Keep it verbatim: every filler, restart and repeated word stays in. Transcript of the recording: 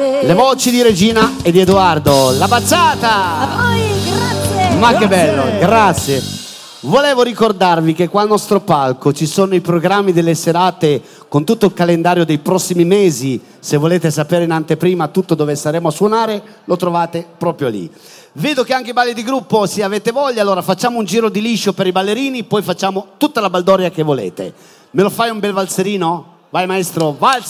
Grazie. Le voci di Regina e di Edoardo. La baciata! A voi, grazie. Ma Grazie. che bello, grazie. Volevo ricordarvi che qua al nostro palco ci sono i programmi delle serate con tutto il calendario dei prossimi mesi. Se volete sapere in anteprima tutto dove saremo a suonare, lo trovate proprio lì. Vedo che anche i balli di gruppo, se avete voglia, allora facciamo un giro di liscio per i ballerini, poi facciamo tutta la baldoria che volete. Me lo fai un bel valzerino? Vai maestro, valzer!